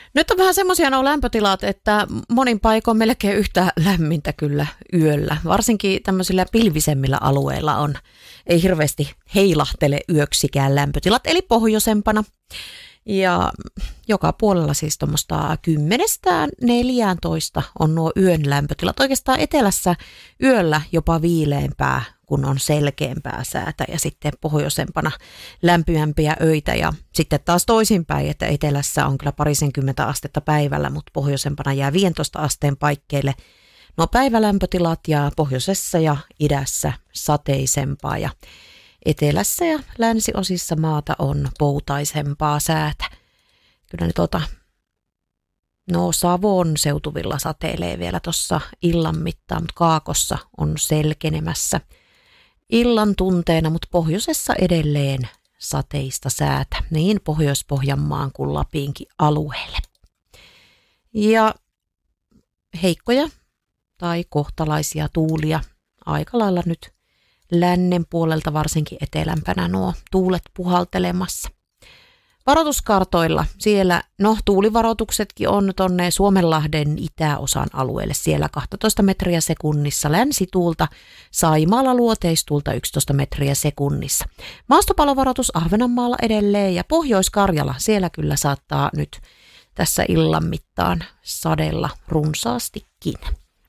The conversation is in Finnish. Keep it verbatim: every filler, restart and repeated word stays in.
Nyt on vähän semmoisia nuo lämpötilat, että monin paikoin melkein yhtä lämmintä kyllä yöllä. Varsinkin tämmöisillä pilvisemmillä alueilla on, ei hirveästi heilahtele yöksikään lämpötilat, eli pohjoisempana. Ja joka puolella siis tuommoista kymmenestä neljääntoista on nuo yön lämpötilat. Oikeastaan etelässä yöllä jopa viileämpää, kun on selkeämpää säätä ja sitten pohjoisempana lämpimämpiä öitä. Ja sitten taas toisinpäin, että etelässä on kyllä parisenkymmentä astetta päivällä, mutta pohjoisempana jää viisitoista asteen paikkeille nuo päivälämpötilat ja pohjoisessa ja idässä sateisempaa ja etelässä ja länsiosissa maata on poutaisempaa säätä. Kyllä ne tuota, no Savon seutuvilla sateilee vielä tuossa illan mittaan, mutta Kaakossa on selkenemässä illan tunteena, mutta pohjoisessa edelleen sateista säätä, niin Pohjois-Pohjanmaan kuin Lapinkin alueelle. Ja heikkoja tai kohtalaisia tuulia aika lailla nyt lännen puolelta, varsinkin etelämpänä nuo tuulet puhaltelemassa. Varoituskartoilla siellä, no tuulivaroituksetkin on tuonne Suomenlahden itäosan alueelle, siellä kaksitoista metriä sekunnissa, länsituulta, Saimaalla luoteistuulta yksitoista metriä sekunnissa. Maastopalovaroitus Ahvenanmaalla edelleen ja Pohjois-Karjala, siellä kyllä saattaa nyt tässä illan mittaan sadella runsaastikin.